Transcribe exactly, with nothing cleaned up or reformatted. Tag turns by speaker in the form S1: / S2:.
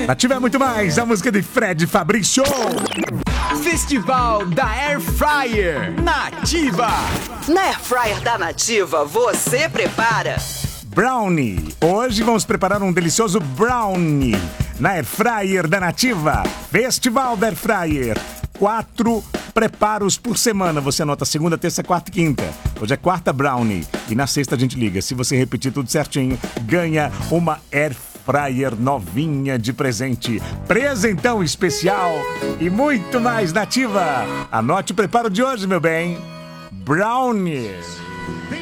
S1: Nativa é muito mais, a música de Fred Fabrício.
S2: Festival da Air Fryer Nativa.
S3: Na Air Fryer da Nativa, você prepara
S1: Brownie. Hoje vamos preparar um delicioso brownie na Air Fryer da Nativa. Festival da Air Fryer. Quatro preparos por semana. Você anota segunda, terça, quarta e quinta. Hoje é quarta brownie. E na sexta a gente liga. Se você repetir tudo certinho, ganha uma Air Fryer novinha de presente. Presentão especial e muito mais Nativa. Anote o preparo de hoje, meu bem. Brownie.